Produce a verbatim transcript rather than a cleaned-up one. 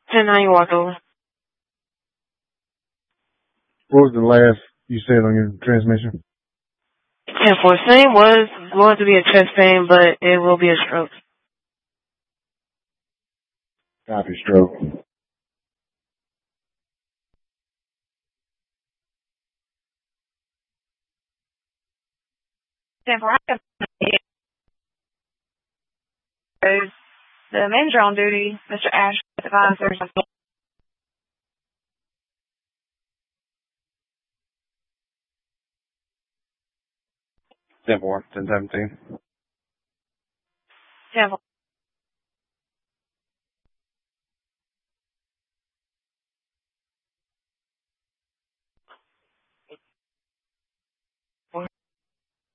ten nine, you walked over. What was the last you said on your transmission? ten four, same was going to be a chest pain, but it will be a stroke. Copy, stroke. ten four, the manager on duty, Mister Ash, advisors. ten four, ten seventeen. ten four.